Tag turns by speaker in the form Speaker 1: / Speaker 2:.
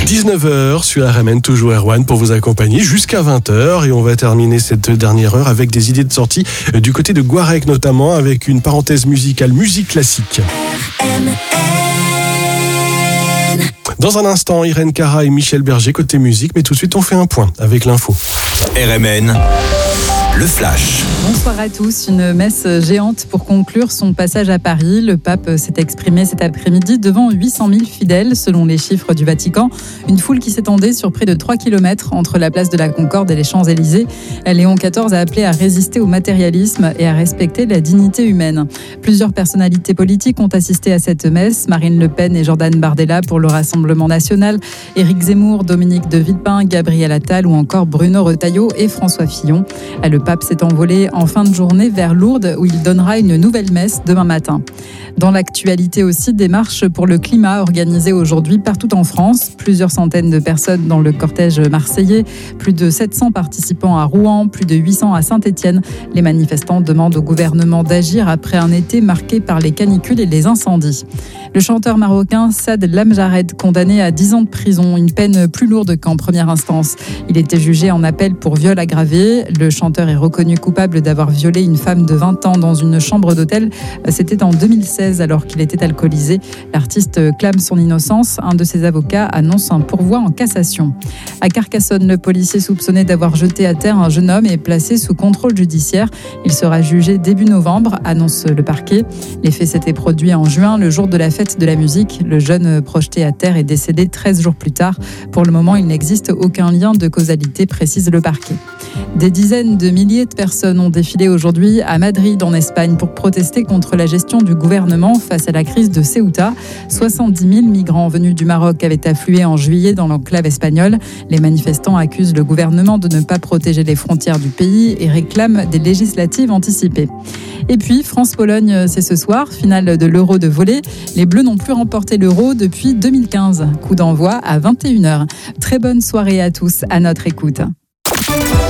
Speaker 1: 19h sur RMN, toujours Erwan pour vous accompagner jusqu'à 20h. Et on va terminer cette dernière heure avec des idées de sortie du côté de Guarec notamment, avec une parenthèse musicale, musique classique. Dans un instant, Irène Cara et Michel Berger côté musique, mais tout de suite on fait un point avec l'info.
Speaker 2: RMN, le flash.
Speaker 3: Bonsoir à tous. Une messe géante pour conclure son passage à Paris. Le pape s'est exprimé cet après-midi devant 800 000 fidèles, selon les chiffres du Vatican. Une foule qui s'étendait sur près de 3 km entre la place de la Concorde et les Champs-Élysées. Léon XIV a appelé à résister au matérialisme et à respecter la dignité humaine. Plusieurs personnalités politiques ont assisté à cette messe. Marine Le Pen et Jordan Bardella pour le Rassemblement national, Éric Zemmour, Dominique de Villepin, Gabriel Attal ou encore Bruno Retailleau et François Fillon. Le pape s'est envolé en fin de journée vers Lourdes où il donnera une nouvelle messe demain matin. Dans l'actualité aussi, des marches pour le climat organisées aujourd'hui partout en France. Plusieurs centaines de personnes dans le cortège marseillais, plus de 700 participants à Rouen, plus de 800 à Saint-Étienne. Les manifestants demandent au gouvernement d'agir après un été marqué par les canicules et les incendies. Le chanteur marocain Saad Lamjared, condamné à 10 ans de prison, une peine plus lourde qu'en première instance. Il était jugé en appel pour viol aggravé. Le chanteur est reconnu coupable d'avoir violé une femme de 20 ans dans une chambre d'hôtel. C'était en 2016 alors qu'il était alcoolisé. L'artiste clame son innocence. Un de ses avocats annonce un pourvoi en cassation. À Carcassonne, le policier soupçonné d'avoir jeté à terre un jeune homme est placé sous contrôle judiciaire. Il sera jugé début novembre, annonce le parquet. Les faits s'étaient produits en juin, le jour de la fête de la musique. Le jeune projeté à terre est décédé 13 jours plus tard. Pour le moment, il n'existe aucun lien de causalité, précise le parquet. Des dizaines de milliers de personnes ont défilé aujourd'hui à Madrid, en Espagne, pour protester contre la gestion du gouvernement face à la crise de Ceuta. 70 000 migrants venus du Maroc avaient afflué en juillet dans l'enclave espagnole. Les manifestants accusent le gouvernement de ne pas protéger les frontières du pays et réclament des législatives anticipées. Et puis, France-Pologne, c'est ce soir, finale de l'Euro de volley. Les Bleus n'ont plus remporté l'Euro depuis 2015. Coup d'envoi à 21h. Très bonne soirée à tous, à notre écoute.